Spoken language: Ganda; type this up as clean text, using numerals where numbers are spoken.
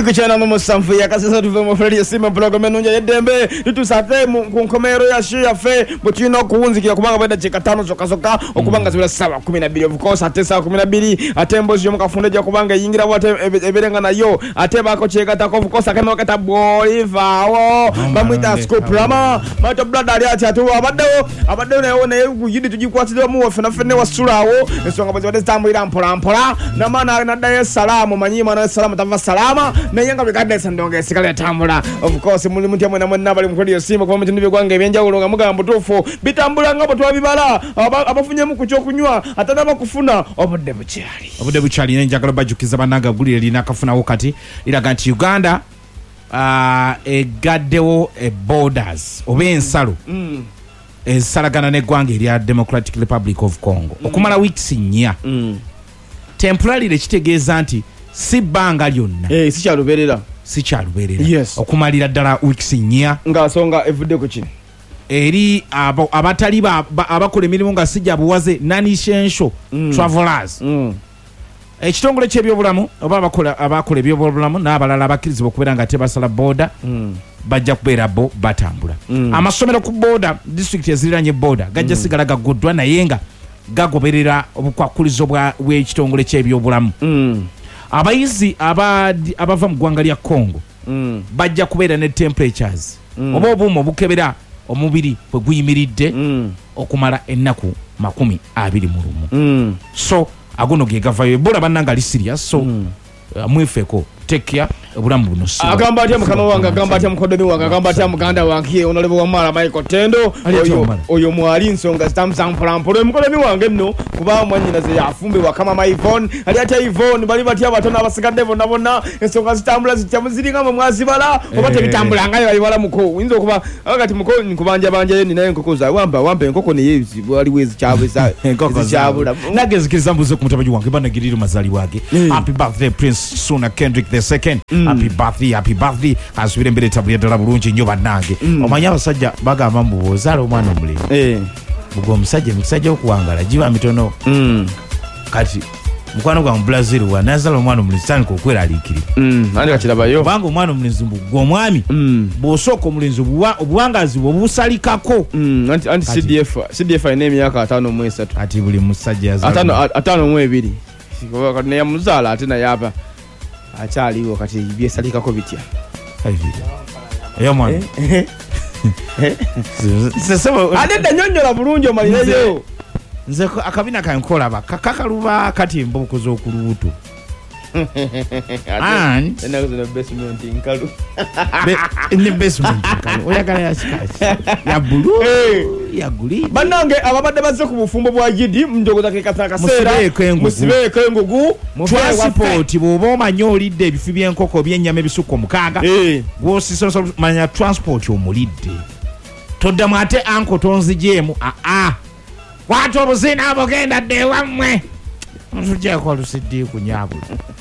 kuchana no musamfu yakasesa tuve mu radio sima program enunja yedembe tutusate ku nkomero ya shia fe butino kuunzikira kubanga benda cheka 5 zokasoka okubanga zibira 7:12 of course ate 7:12 atembo zyo mukafundeja kubanga yingira wate eberenga nayo ate bako cheka ta of course akame wakata bolivawo bamwita scoop rama mato brother ali ati atu abadde naone kuyidi tujikwatira mu wafena fene wasulawo ensonga bazibade tambulira mpola na mana na Dar es Salaam manyima na Dar es Salaam tava salama na yanga bikade sandonga esikale tambula of course muli muti amwe namwe nabali mukodi yosima kwa mutindi bikwange byenjawulo ngamugambo tufu bitambula ngabo twabibala abafunye mu kucho kunywa atana bakufuna obudde bukyali nenjagala bajukiza bananga gulire lina kafuna wakati iraga nti Uganda egaddewo borders obensalo salagana neggwanga erya Democratic Republic of Congo okumala weeks nnya temporarily kitegeeza nti si bbanga lyonna sikyaluberera yes. okumalira ddala weeks nnya nga songa evudde ku kino eri abatali abakola emirimu nga sijja buwaze non-essential travelers ekitongole ky'ebyobulamu oba abakola ebyobulamu n'abalala abakkirizibwa okubeera nga tebasala booda bajja kubeera bo batambula amasomero ku booda district eziranye booda gajja sigala gaguddwa naye nga gagoberera obukwakulizo bw'ekitongole ky'ebyobulamu abayizi abava mu ggwanga lya Congo bajja kubeera ne temperatures oba obuuma obukebera omubiri bwe guyimiridde okumala ennaku 21 so agono ge gavayo ebola bannanga ali serious so mwefeko take care obulamu buno si agamba atya mukama wange agamba atya mukodomi wange agamba atya muganda wange onolebo wa mala Michael Tendo oyo mwali nsonga stamsampulampulo mukodomi wange nno kuba mwanyina ze yafumbe wakama Maivon ali atya Yvonne bali batya batona abasigadde bonna ensonga zitambula zitamuzirika mu mwazibala obate bitambula ngayo balibala muko winzo kuba agati muko nkubanja banja yeni naye nkoko za wambe nkoko ne yezi bwali wezi chawe za enchabula nagezikiriza mbuze ku mutabaji wange banagirira mazali wage happy birthday Prince Suna Kendrick the second happy birthday asubire mbere tabulya dala bulungi nnyo bannange omanya abasajja bagamba mbubozaala omwana omulebe bugo omusajja okuwangala giba mitono kati mukwano gwa mu Brazil wanazala omwana omulenzi tandika okweraliikirira andi kakirabayo kubanga omwana omulenzi gwe omwami bw'osooka omulenzi obuwangazi bwe busalikako anti CDF alina emyaka 5 ati buli musajja yazala 5 kati neyamuzaala ate naye aba akyaliwo kati byesalikako bitya eyomwana adedda nyonyola bulungi omalireyo nze akabina kankolaba kakaluba kati mbokoza okulubuto and in the basement oyagala yakikaki ya bulu ya guli banange ababadde bazze ku bufumbo bwa Gidi mnjogoza ke kaseera musibeko engugu transport bwoba omanyi olidde ebifi by'enkoko by'ennyama ebisuka 6 gwosisoso manya transport omulidde toddamu ate anko tonzijeemu watu obuzina abogenda dde wammwe ntujjeko olusiddiiku nyabula